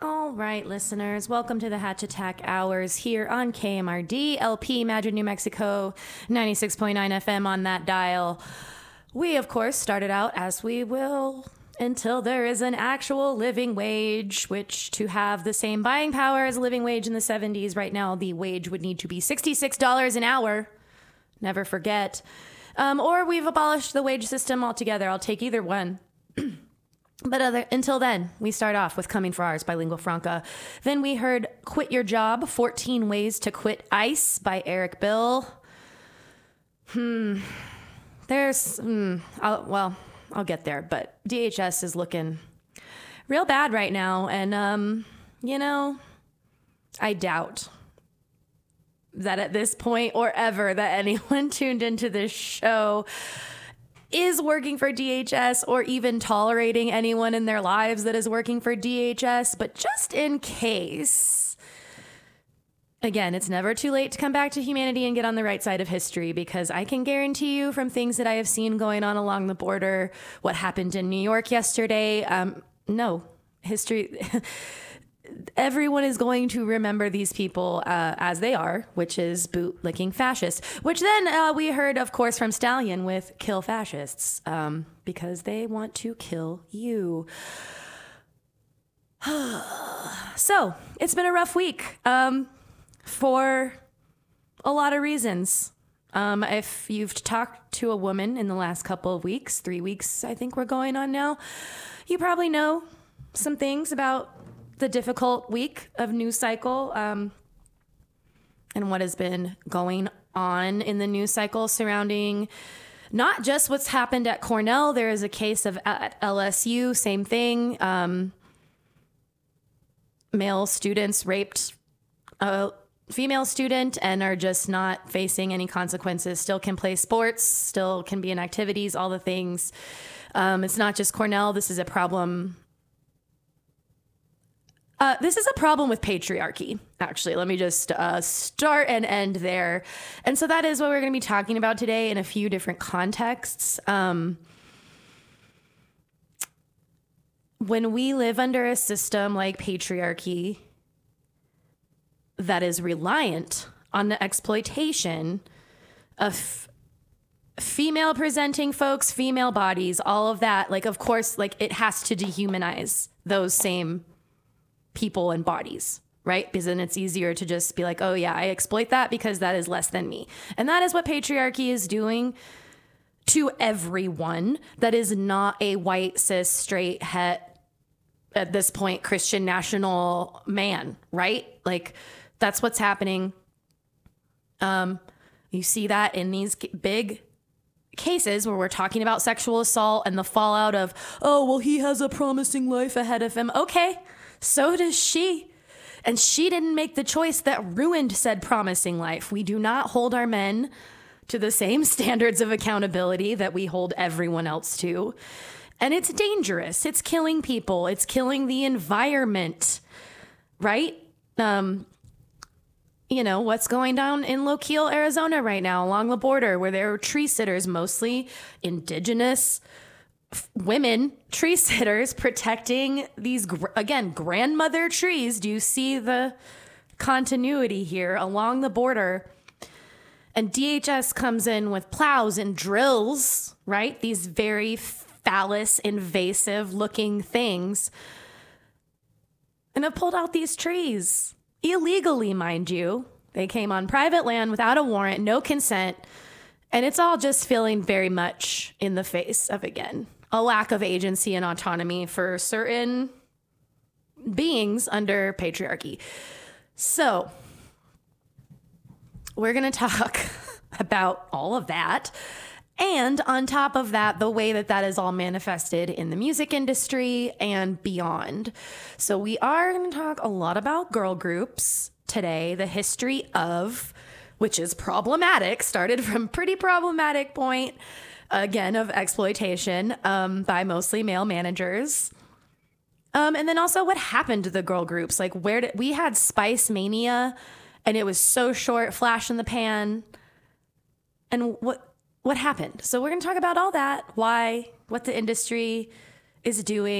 All right, listeners, welcome to the Hatch Attack Hours here on KMRD, LP, Madrid, New Mexico, 96.9 FM on that dial. We, of course, started out as we will until there is an actual living wage, which to have the same buying power as a living wage in the 70s, right now the wage would need to be $66 an hour. Never forget. Or we've abolished the wage system altogether. I'll take either one. But until then, we start off with Coming for Ours by Lingua Franca. Then we heard Quit Your Job, 14 Ways to Quit ICE by Eric Bill. I'll get there, but DHS is looking real bad right now. And, I doubt that at this point or ever that anyone tuned into this show is working for DHS or even tolerating anyone in their lives that is working for DHS. But just in case, again, it's never too late to come back to humanity and get on the right side of history, because I can guarantee you from things that I have seen going on along the border, what happened in New York yesterday, history... Everyone is going to remember these people as they are, which is bootlicking fascists, which then we heard, of course, from Stallion with Kill Fascists, because they want to kill you. So it's been a rough week for a lot of reasons. If you've talked to a woman in the last couple of weeks, 3 weeks, I think we're going on now, you probably know some things about the difficult week of news cycle and what has been going on in the news cycle surrounding not just what's happened at Cornell. There is a case at LSU, same thing. Male students raped a female student and are just not facing any consequences, still can play sports, still can be in activities, all the things. It's not just Cornell. This is a problem. This is a problem with patriarchy, actually. Let me just start and end there. And so that is what we're going to be talking about today in a few different contexts. When we live under a system like patriarchy that is reliant on the exploitation of female presenting folks, female bodies, all of that, of course, it has to dehumanize those same people and bodies, right? Because then it's easier to just be like, oh yeah, I exploit that because that is less than me. And that is what patriarchy is doing to everyone that is not a white, cis, straight, het, at this point, Christian national man, right? That's what's happening. You see that in these big cases where we're talking about sexual assault and the fallout of, oh, well, he has a promising life ahead of him. Okay. So does she. And she didn't make the choice that ruined said promising life. We do not hold our men to the same standards of accountability that we hold everyone else to. And it's dangerous. It's killing people. It's killing the environment, right? What's going down in Lochiel, Arizona right now along the border, where there are tree sitters, mostly indigenous women tree sitters, protecting these, again, grandmother trees. Do you see the continuity here along the border? And DHS comes in with plows and drills, right? These very phallus, invasive looking things, and have pulled out these trees illegally, mind you. They came on private land without a warrant, no consent. And it's all just feeling very much in the face of, again, a lack of agency and autonomy for certain beings under patriarchy. So we're going to talk about all of that. And on top of that, the way that that is all manifested in the music industry and beyond. So we are going to talk a lot about girl groups today, the history of, which is problematic, started from pretty problematic point, again, of exploitation by mostly male managers. And then also what happened to the girl groups? We had Spice Mania and it was so short, flash in the pan. And what happened? So we're going to talk about all that, why, what the industry is doing.